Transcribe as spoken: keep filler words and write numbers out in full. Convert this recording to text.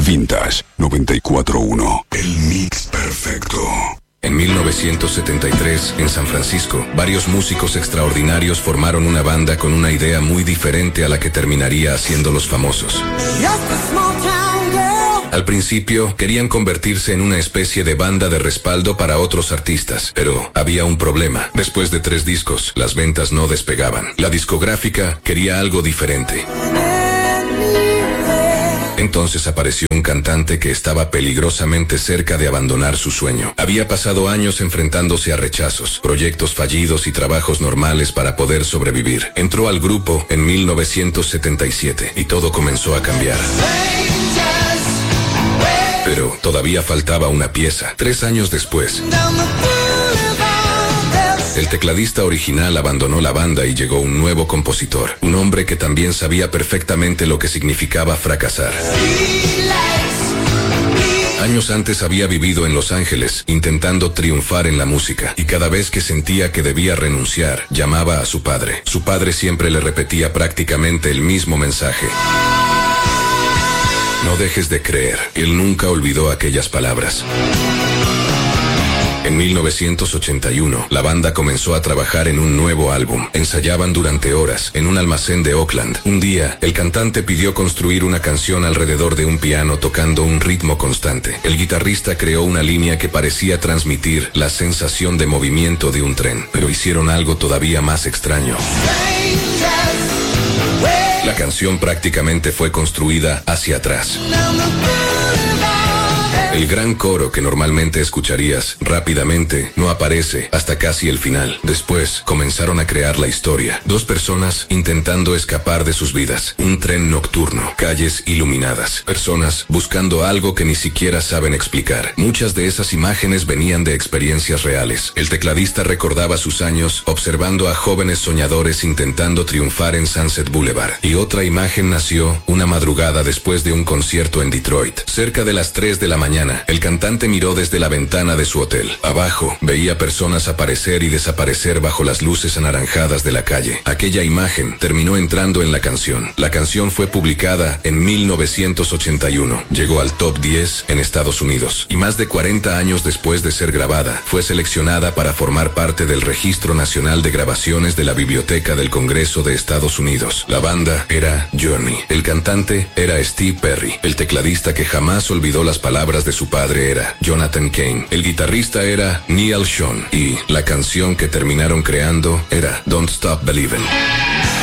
Vintage noventa y cuatro punto uno. El mix perfecto. En mil novecientos setenta y tres, en San Francisco, varios músicos extraordinarios formaron una banda con una idea muy diferente a la que terminaría haciéndolos famosos. Al principio, querían convertirse en una especie de banda de respaldo para otros artistas, pero había un problema. Después de tres discos, las ventas no despegaban. La discográfica quería algo diferente. Entonces apareció un cantante que estaba peligrosamente cerca de abandonar su sueño. Había pasado años enfrentándose a rechazos, proyectos fallidos y trabajos normales para poder sobrevivir. Entró al grupo en mil novecientos setenta y siete y todo comenzó a cambiar. Pero todavía faltaba una pieza. Tres años después, el tecladista original abandonó la banda y llegó un nuevo compositor, un hombre que también sabía perfectamente lo que significaba fracasar. Años antes había vivido en Los Ángeles, intentando triunfar en la música, y cada vez que sentía que debía renunciar, llamaba a su padre. Su padre siempre le repetía prácticamente el mismo mensaje. No dejes de creer. Él nunca olvidó aquellas palabras. En mil novecientos ochenta y uno, la banda comenzó a trabajar en un nuevo álbum. Ensayaban durante horas en un almacén de Oakland. Un día, el cantante pidió construir una canción alrededor de un piano tocando un ritmo constante. El guitarrista creó una línea que parecía transmitir la sensación de movimiento de un tren, pero hicieron algo todavía más extraño. La canción prácticamente fue construida hacia atrás. El gran coro que normalmente escucharías rápidamente no aparece hasta casi el final. Después comenzaron a crear la historia. Dos personas intentando escapar de sus vidas. Un tren nocturno, calles iluminadas, personas buscando algo que ni siquiera saben explicar. Muchas de esas imágenes venían de experiencias reales. El tecladista recordaba sus años observando a jóvenes soñadores intentando triunfar en Sunset Boulevard. Y otra imagen nació una madrugada después de un concierto en Detroit. Cerca de las tres de la mañana, el cantante miró desde la ventana de su hotel. Abajo, veía personas aparecer y desaparecer bajo las luces anaranjadas de la calle. Aquella imagen terminó entrando en la canción. La canción fue publicada en mil novecientos ochenta y uno. Llegó al top diez en Estados Unidos. Y más de cuarenta años después de ser grabada, fue seleccionada para formar parte del Registro Nacional de Grabaciones de la Biblioteca del Congreso de Estados Unidos. La banda era Journey. El cantante era Steve Perry. El tecladista que jamás olvidó las palabras de su padre era Jonathan Cain. El guitarrista era Neal Schon. Y la canción que terminaron creando era Don't Stop Believin'.